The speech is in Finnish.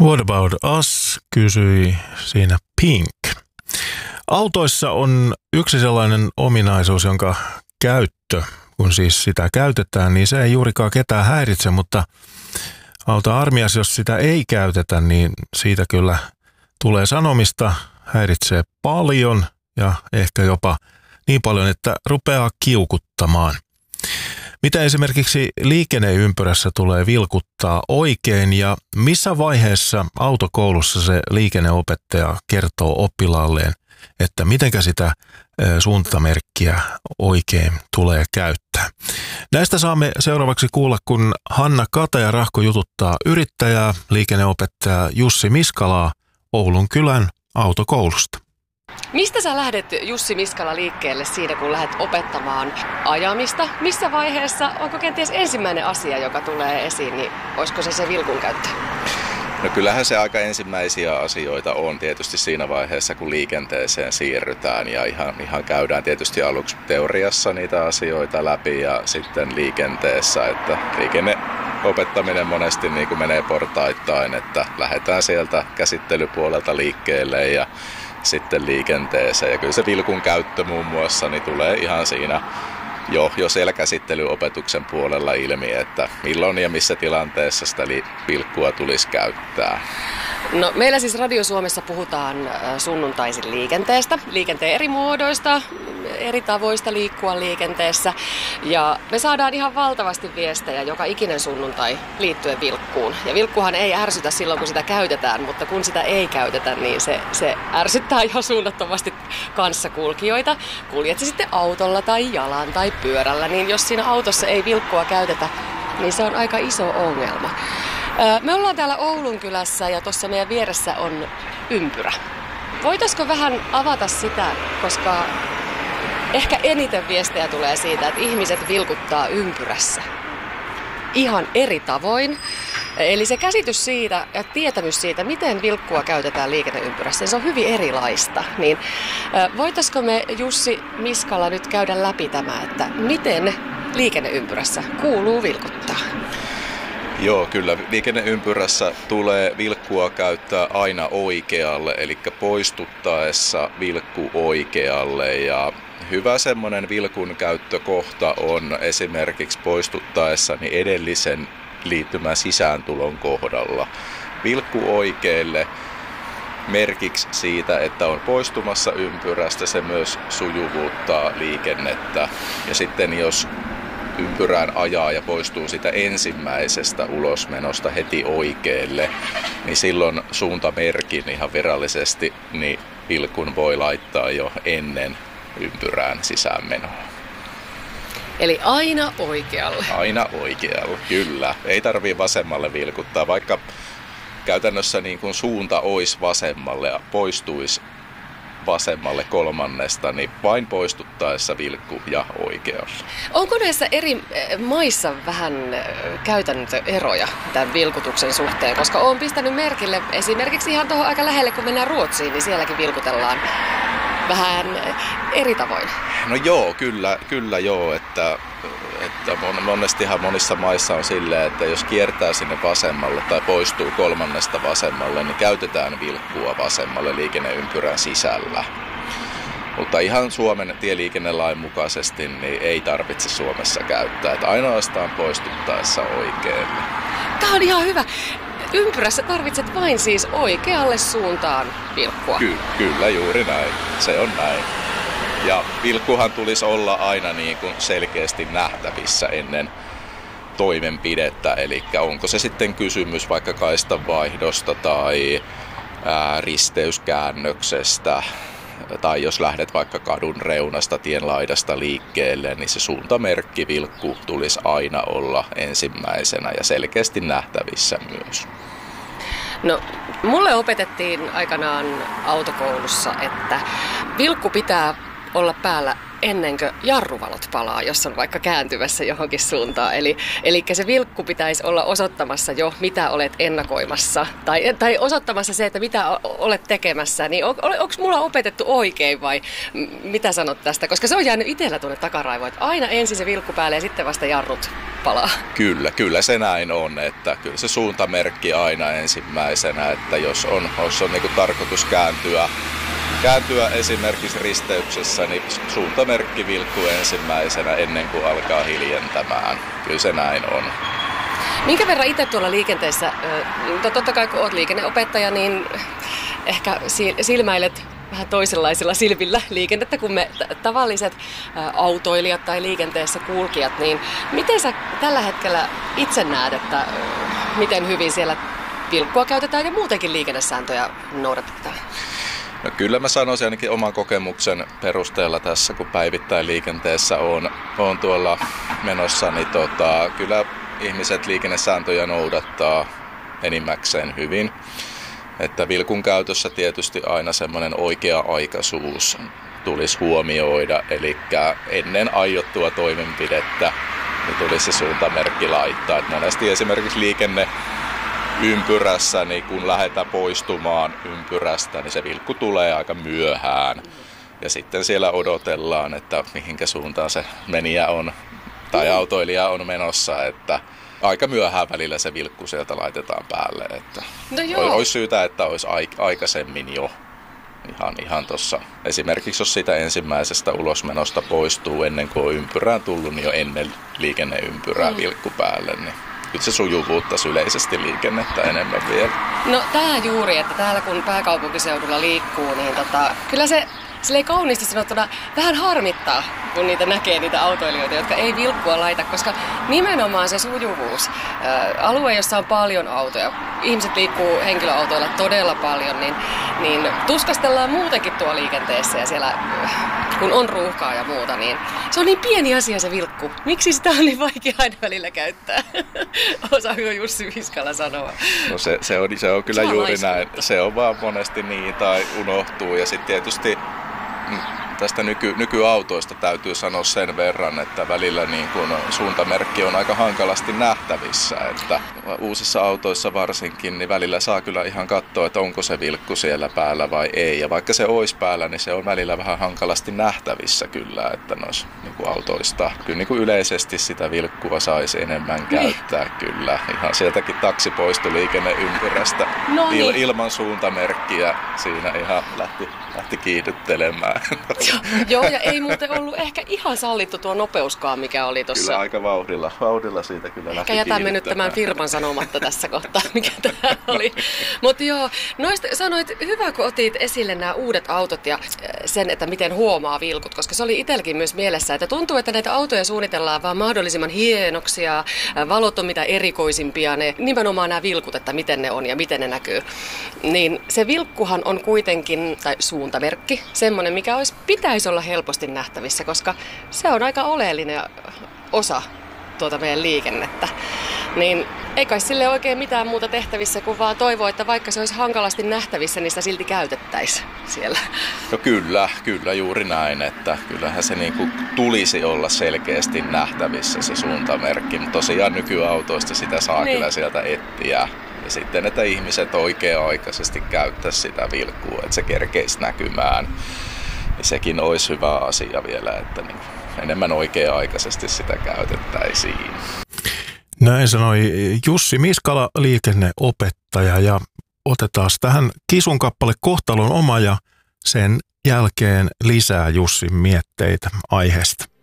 What about us, kysyi siinä Pink. Autoissa on yksi sellainen ominaisuus, jonka käyttö, kun siis sitä käytetään, niin se ei juurikaan ketään häiritse, mutta auta armias, jos sitä ei käytetä, niin siitä kyllä tulee sanomista, häiritsee paljon ja ehkä jopa niin paljon, että rupeaa kiukuttamaan. Mitä esimerkiksi liikenneympyrässä tulee vilkuttaa oikein ja missä vaiheessa autokoulussa se liikenneopettaja kertoo oppilaalleen, että mitenkä sitä suuntamerkkiä oikein tulee käyttää. Näistä saamme seuraavaksi kuulla, kun Hanna Kataja-Rahko jututtaa yrittäjää, liikenneopettaja Jussi Miskalaa Oulun kylän autokoulusta. Mistä sä lähdet, Jussi Miskala, liikkeelle siinä, kun lähdet opettamaan ajamista? Missä vaiheessa, onko kenties ensimmäinen asia, joka tulee esiin, niin olisiko se vilkun käyttö? No kyllähän se aika ensimmäisiä asioita on tietysti siinä vaiheessa, kun liikenteeseen siirrytään ja ihan käydään tietysti aluksi teoriassa niitä asioita läpi ja sitten liikenteessä, että liikenneopettaminen monesti niin kuin menee portaittain, että lähdetään sieltä käsittelypuolelta liikkeelle ja sitten liikenteeseen. Ja kyllä se vilkun käyttö muun muassa niin tulee ihan siinä jo siellä käsittelyopetuksen puolella ilmi, että milloin ja missä tilanteessa sitä vilkkua tulisi käyttää. No, meillä siis Radio Suomessa puhutaan sunnuntaisin liikenteestä, liikenteen eri muodoista, eri tavoista liikkua liikenteessä. Ja me saadaan ihan valtavasti viestejä joka ikinen sunnuntai liittyen vilkkuun. Ja vilkkuhan ei ärsytä silloin, kun sitä käytetään, mutta kun sitä ei käytetä, niin se ärsyttää ihan suunnattomasti kanssakulkijoita. Kuljet se sitten autolla tai jalan tai pyörällä, niin jos siinä autossa ei vilkkua käytetä, niin se on aika iso ongelma. Me ollaan täällä Oulun kylässä ja tuossa meidän vieressä on ympyrä. Voitaisiko vähän avata sitä, koska ehkä eniten viestejä tulee siitä, että ihmiset vilkuttaa ympyrässä ihan eri tavoin. Eli se käsitys siitä ja tietämys siitä, miten vilkkua käytetään liikenneympyrässä, se on hyvin erilaista. Niin voitaisiko me, Jussi Miskala, nyt käydä läpi tämä, että miten liikenneympyrässä kuuluu vilkuttaa? Joo, kyllä liikenneympyrässä tulee vilkkua käyttää aina oikealle, eli poistuttaessa vilkku oikealle. Ja hyvä semmoinen vilkun käyttökohta on esimerkiksi poistuttaessa niin edellisen liittymän sisääntulon kohdalla. Vilkku oikealle merkiksi siitä, että on poistumassa ympyrästä, se myös sujuvuuttaa liikennettä. Ja sitten jos ympyrään ajaa ja poistuu sitä ensimmäisestä ulosmenosta heti oikealle, niin silloin suuntamerkin ihan virallisesti niin vilkun voi laittaa jo ennen ympyrään sisäänmenoa. Eli aina oikealle. Aina oikealle, kyllä. Ei tarvitse vasemmalle vilkuttaa, vaikka käytännössä niin kuin suunta olisi vasemmalle ja poistuisi vasemmalle kolmannesta, niin vain poistuttaessa vilkku ja oikealle. Onko näissä eri maissa vähän käytännöeroja tämän vilkutuksen suhteen? Koska olen pistänyt merkille esimerkiksi ihan tuohon aika lähelle, kun mennään Ruotsiin, niin sielläkin vilkutellaan vähän eri tavoin. No joo, kyllä joo, että monestihan monissa maissa on silleen, että jos kiertää sinne vasemmalle tai poistuu kolmannesta vasemmalle, niin käytetään vilkkua vasemmalle liikenneympyrän sisällä. Mutta ihan Suomen tieliikennelain mukaisesti niin ei tarvitse Suomessa käyttää, että ainoastaan poistuttaessa oikein. Tämä on ihan hyvä. Ympyrässä tarvitset vain siis oikealle suuntaan vilkkua. Kyllä, juuri näin. Se on näin. Ja vilkkuhan tulisi olla aina niin kuin selkeästi nähtävissä ennen toimenpidettä. Eli onko se sitten kysymys vaikka kaistanvaihdosta tai risteyskäännöksestä. Tai jos lähdet vaikka kadun reunasta, tien laidasta liikkeelle, niin se suuntamerkki vilkku tulisi aina olla ensimmäisenä ja selkeästi nähtävissä myös. No, mulle opetettiin aikanaan autokoulussa, että vilkku pitää olla päällä ennen kuin jarruvalot palaa, jos on vaikka kääntymässä johonkin suuntaan. Eli se vilkku pitäisi olla osoittamassa jo, mitä olet ennakoimassa. Tai osoittamassa se, että mitä olet tekemässä. Niin onko mulla opetettu oikein vai mitä sanot tästä? Koska se on jäänyt itsellä tuonne takaraivoon, että aina ensin se vilkku päälle ja sitten vasta jarrut. nappalaa. Kyllä se näin on, että kyllä se suuntamerkki aina ensimmäisenä, että jos on niin kuin tarkoitus kääntyä esimerkiksi risteyksessä, niin suuntamerkki vilkkuu ensimmäisenä ennen kuin alkaa hiljentämään. Kyllä se näin on. Minkä verran itse tuolla liikenteessä, totta kai kun olet liikenneopettaja, niin ehkä silmäilet vähän toisenlaisilla silmillä liikennettä kuin me tavalliset autoilijat tai liikenteessä kulkijat, niin miten sä tällä hetkellä itse näet, että miten hyvin siellä vilkkua käytetään ja muutenkin liikennesääntöjä noudatetaan? No kyllä mä sanoisin ainakin oman kokemuksen perusteella tässä, kun päivittäin liikenteessä on tuolla menossa, niin kyllä ihmiset liikennesääntöjä noudattaa enimmäkseen hyvin. Että vilkun käytössä tietysti aina semmoinen oikea-aikaisuus tulisi huomioida, eli ennen aiottua toimenpidettä niin tulisi se suuntamerkki laittaa. Et monesti esimerkiksi liikenneympyrässä, niin kun lähdetään poistumaan ympyrästä, niin se vilkku tulee aika myöhään. Ja sitten siellä odotellaan, että mihinkä suuntaan se menijä on tai autoilija on menossa, että aika myöhään välillä se vilkku sieltä laitetaan päälle. Että olisi syytä, että olisi aikaisemmin jo ihan tuossa. Esimerkiksi jos siitä ensimmäisestä ulosmenosta poistuu ennen kuin on ympyrään tullut, niin jo ennen liikenneympyrää vilkku päälle. Niin nyt se sujuvuuttaisi yleisesti liikennettä enemmän vielä. No tämä juuri, että täällä kun pääkaupunkiseudulla liikkuu, niin kyllä se silleen kauniisti sanottuna vähän harmittaa, kun niitä näkee niitä autoilijoita, jotka ei vilkkua laita, koska nimenomaan se sujuvuus, alue, jossa on paljon autoja, ihmiset liikkuu henkilöautoilla todella paljon, niin tuskastellaan muutenkin tuo liikenteessä ja siellä kun on ruuhkaa ja muuta, niin se on niin pieni asia se vilkku. Miksi sitä on niin vaikea aina välillä käyttää? Osaako Jussi Viskala sanoa? No se on kyllä juuri näin. Se on vaan monesti niin tai unohtuu ja sitten tietysti tästä nykyautoista täytyy sanoa sen verran, että välillä niin kun suuntamerkki on aika hankalasti nähtävissä. Että uusissa autoissa varsinkin, niin välillä saa kyllä ihan katsoa, että onko se vilkku siellä päällä vai ei. Ja vaikka se olisi päällä, niin se on välillä vähän hankalasti nähtävissä kyllä, että noissa niin autoista kyllä niin kuin yleisesti sitä vilkkua saisi enemmän käyttää kyllä. Ihan sieltäkin taksipoistoliikenneympyrästä ilman suuntamerkkiä siinä ihan lähti kiihdyttelemään. Joo, ja ei muuten ollut ehkä ihan sallittu tuo nopeuskaan, mikä oli tuossa. Kyllä aika vauhdilla siitä kyllä lähti. Ehkä jätämme nyt tämän firman sanomatta tässä kohtaa, mikä tämä oli. Mutta joo, noista sanoit, hyvä kun otit esille nämä uudet autot ja sen, että miten huomaa vilkut, koska se oli itselläkin myös mielessä, että tuntuu, että näitä autoja suunnitellaan vaan mahdollisimman hienoksia, valot on mitä erikoisimpia, nimenomaan nämä vilkut, että miten ne on ja miten ne näkyy. Niin se vilkkuhan on kuitenkin, tai suuntamerkki, semmoinen, mikä pitäisi olla helposti nähtävissä, koska se on aika oleellinen osa tuota meidän liikennettä. Niin ei kai sille oikein mitään muuta tehtävissä kuin vaan toivoa, että vaikka se olisi hankalasti nähtävissä, niin sitä silti käytettäisiin siellä. No kyllä juuri näin, että kyllähän se niin kuin tulisi olla selkeästi nähtävissä se suuntamerkki, mutta tosiaan nykyautoista sitä saa kyllä sieltä etsiä. Ja sitten, että ihmiset oikea-aikaisesti käyttäisi sitä vilkkua, että se kerkeisi näkymään. Ja sekin olisi hyvä asia vielä, että niin enemmän oikea-aikaisesti sitä käytettäisiin. Näin sanoi Jussi Miskala, liikenneopettaja, ja otetaan tähän Kisun kappale Kohtalon oma ja sen jälkeen lisää Jussin mietteitä aiheesta.